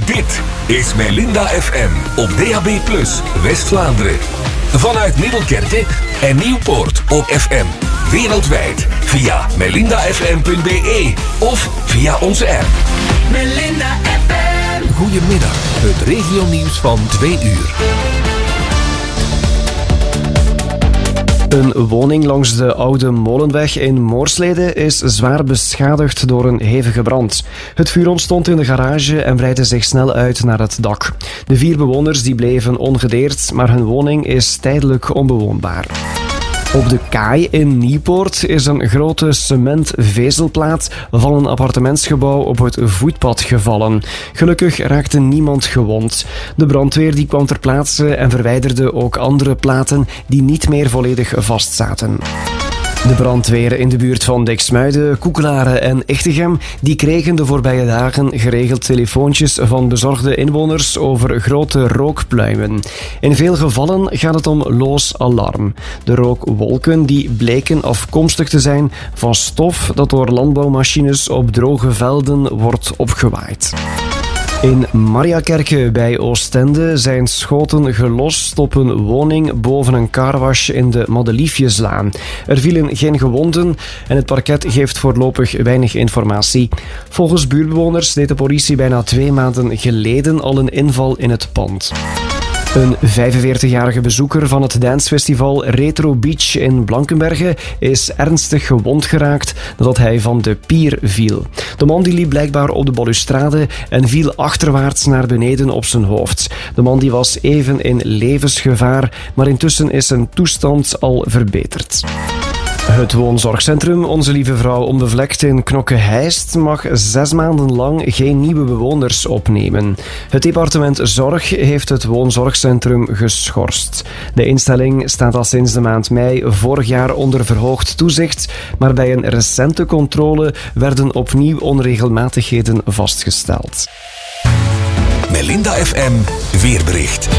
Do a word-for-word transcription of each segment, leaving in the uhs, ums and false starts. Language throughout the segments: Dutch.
Dit is Melinda F M op D A B plus, West-Vlaanderen. Vanuit Middelkerke en Nieuwpoort op F M. Wereldwijd via melinda f m punt b e of via onze app. Melinda F M. Goedemiddag, het regionieuws van twee uur. Een woning langs de Oude Molenweg in Moorslede is zwaar beschadigd door een hevige brand. Het vuur ontstond in de garage en breidde zich snel uit naar het dak. De vier bewoners die bleven ongedeerd, maar hun woning is tijdelijk onbewoonbaar. Op de kaai in Nieuwpoort is een grote cementvezelplaat van een appartementsgebouw op het voetpad gevallen. Gelukkig raakte niemand gewond. De brandweer die kwam ter plaatse en verwijderde ook andere platen die niet meer volledig vastzaten. De brandweer in de buurt van Diksmuiden, Koekelaren en Echtegem die kregen de voorbije dagen geregeld telefoontjes van bezorgde inwoners over grote rookpluimen. In veel gevallen gaat het om loos alarm. De rookwolken die bleken afkomstig te zijn van stof dat door landbouwmachines op droge velden wordt opgewaaid. In Mariakerke bij Oostende zijn schoten gelost op een woning boven een carwash in de Madeliefjeslaan. Er vielen geen gewonden en het parket geeft voorlopig weinig informatie. Volgens buurtbewoners deed de politie bijna twee maanden geleden al een inval in het pand. Een vijfenveertigjarige bezoeker van het dancefestival Retro Beach in Blankenberge is ernstig gewond geraakt nadat hij van de pier viel. De man die liep blijkbaar op de balustrade en viel achterwaarts naar beneden op zijn hoofd. De man die was even in levensgevaar, maar intussen is zijn toestand al verbeterd. Het woonzorgcentrum Onze Lieve Vrouw Onbevlekt in Knokke-Heist mag zes maanden lang geen nieuwe bewoners opnemen. Het departement Zorg heeft het woonzorgcentrum geschorst. De instelling staat al sinds de maand mei vorig jaar onder verhoogd toezicht, maar bij een recente controle werden opnieuw onregelmatigheden vastgesteld. Melinda F M weerbericht.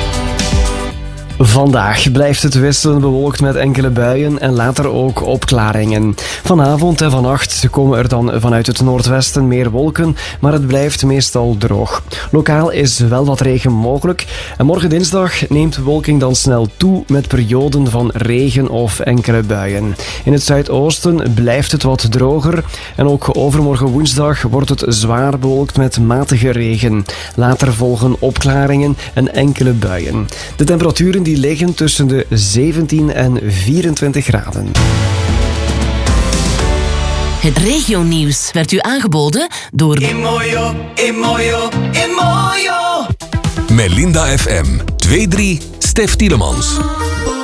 Vandaag blijft het wisselend bewolkt met enkele buien en later ook opklaringen. Vanavond en vannacht komen er dan vanuit het noordwesten meer wolken, maar het blijft meestal droog. Lokaal is wel wat regen mogelijk en morgen dinsdag neemt de bewolking dan snel toe met perioden van regen of enkele buien. In het zuidoosten blijft het wat droger en ook overmorgen woensdag wordt het zwaar bewolkt met matige regen. Later volgen opklaringen en enkele buien. De temperaturen die liggen tussen de zeventien en vierentwintig graden. Het regionieuws werd u aangeboden door Imoyo, Imoyo, Imoyo. Melinda F M, twee drie, Stef Tielemans.